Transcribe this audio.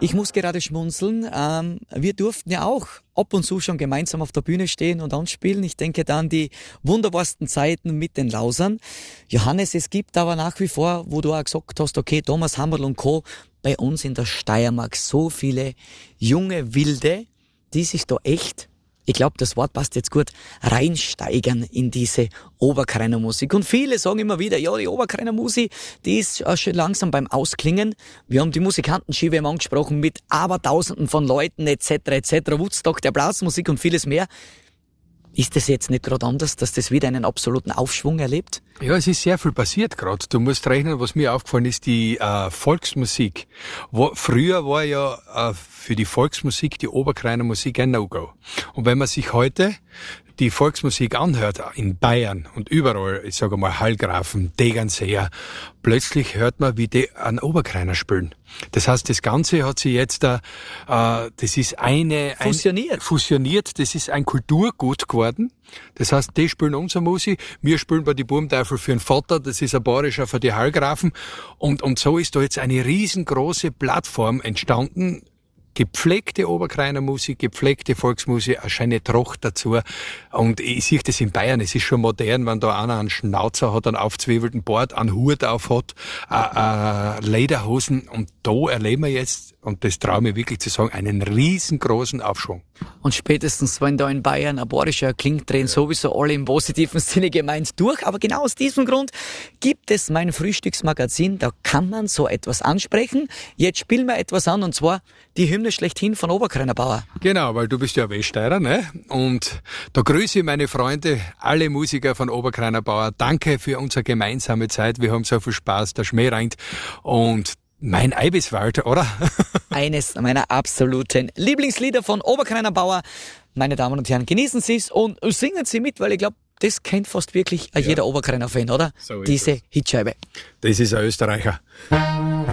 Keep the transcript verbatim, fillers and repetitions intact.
Ich muss gerade schmunzeln. Ähm, wir durften ja auch ab und zu schon gemeinsam auf der Bühne stehen und anspielen. Ich denke da an die wunderbarsten Zeiten mit den Lausern. Johannes, es gibt aber nach wie vor, wo du auch gesagt hast, okay, Thomas Hammerl und Co., bei uns in der Steiermark so viele junge Wilde, die sich da echt, ich glaube, das Wort passt jetzt gut, reinsteigern in diese Oberkreiner Musik. Und viele sagen immer wieder, ja, die Oberkreiner Musik, die ist schon langsam beim Ausklingen. Wir haben die Musikantenschie angesprochen mit Abertausenden von Leuten et cetera et cetera. Woodstock, der Blasmusik und vieles mehr. Ist das jetzt nicht gerade anders, dass das wieder einen absoluten Aufschwung erlebt? Ja, es ist sehr viel passiert gerade. Du musst rechnen, was mir aufgefallen ist, die äh, Volksmusik. Wo, früher war ja äh, für die Volksmusik die Oberkreiner Musik ein No-Go. Und wenn man sich heute die Volksmusik anhört, in Bayern und überall, ich sage mal Hallgrafen, Degernseer, plötzlich hört man, wie die an Oberkreiner spielen. Das heißt, das Ganze hat sich jetzt, äh, das ist eine... Fusioniert. Ein, fusioniert, das ist ein Kulturgut geworden. Das heißt, die spielen unsere Musik, wir spielen bei die Burmteufel für den Vater, das ist ein bayerischer für die Hallgrafen. Und, und so ist da jetzt eine riesengroße Plattform entstanden, gepflegte Oberkreiner Musik, gepflegte Volksmusik, eine schöne Tracht dazu. Und ich sehe das in Bayern, es ist schon modern, wenn da einer einen Schnauzer hat, einen aufzwiebelten Bart, einen Hut auf hat, äh, äh, Lederhosen. Und da erleben wir jetzt, und das traue ich mir wirklich zu sagen, einen riesengroßen Aufschwung. Und spätestens, wenn da in Bayern ein bayerischer klingt, drehen sowieso alle im positiven Sinne gemeint durch. Aber genau aus diesem Grund gibt es mein Frühstücksmagazin, da kann man so etwas ansprechen. Jetzt spielen wir etwas an, und zwar die Hymne schlechthin von Oberkreiner Bauer. Genau, weil du bist ja Weststeirer, ne? Und da grüße ich meine Freunde, alle Musiker von Oberkreiner Bauer. Danke für unsere gemeinsame Zeit. Wir haben so viel Spaß, der Schmäh reint. Und mein Eibiswald, oder? Eines meiner absoluten Lieblingslieder von Oberkreiner Bauer. Meine Damen und Herren, genießen Sie es und singen Sie mit, weil ich glaube, das kennt fast wirklich ja. jeder Oberkreiner Fan, oder? So Diese das. Hitscheibe. Das ist ein Österreicher.